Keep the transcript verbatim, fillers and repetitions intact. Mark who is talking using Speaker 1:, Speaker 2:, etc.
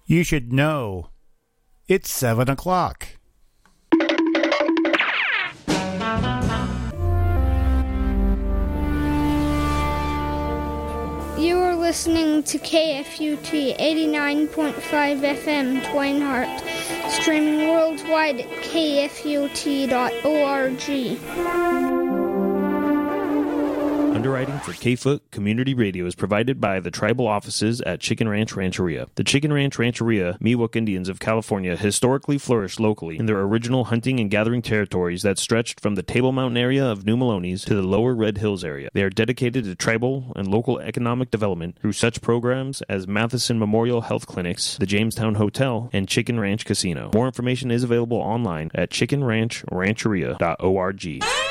Speaker 1: You should know. It's seven o'clock.
Speaker 2: You are listening to K F U T eighty-nine point five F M Twinehart, streaming worldwide at K F U T dot org.
Speaker 3: Underwriting for K-Foot Community Radio is provided by the tribal offices at Chicken Ranch Rancheria. The Chicken Ranch Rancheria Miwok Indians of California historically flourished locally in their original hunting and gathering territories that stretched from the Table Mountain area of New Melones to the lower Red Hills area. They are dedicated to tribal and local economic development through such programs as Matheson Memorial Health Clinics, the Jamestown Hotel, and Chicken Ranch Casino. More information is available online at chicken ranch rancheria dot org.